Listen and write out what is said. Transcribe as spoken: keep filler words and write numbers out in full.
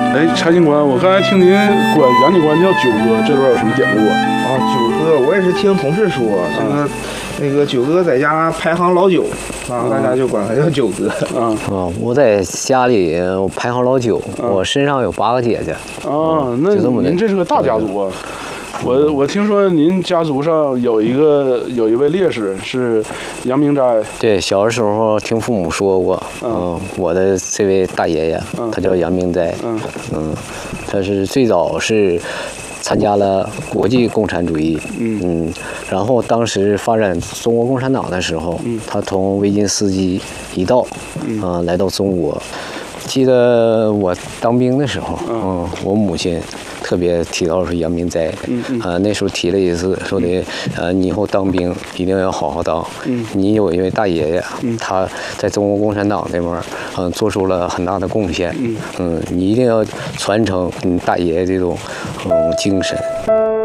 哎，柴警官，我刚才听您管杨警官叫九哥，这段有什么典故啊？ 啊，九哥，我也是听同事说，这个、啊、那个九哥在家排行老九，啊，大家就管他叫九哥。 啊啊，我在家里排行老九，我身上有八个姐姐。 啊，那您这是个大家族啊。我我听说您家族上有一个有一位烈士是杨明斋。 对，小的时候听父母说过，嗯，嗯我的这位大爷爷，嗯、他叫杨明斋，嗯嗯，他是最早是参加了国际共产主义，嗯嗯，然后当时发展中国共产党的时候，嗯，他从维金斯基一道，嗯、呃，来到中国。记得我当兵的时候，嗯，我母亲特别提到说杨明斋，嗯嗯，啊，那时候提了一次，说的，呃，你以后当兵一定要好好当，嗯，你有一位大爷爷，嗯，他在中国共产党那边，嗯，做出了很大的贡献，嗯嗯，你一定要传承你大爷爷这种，嗯，精神。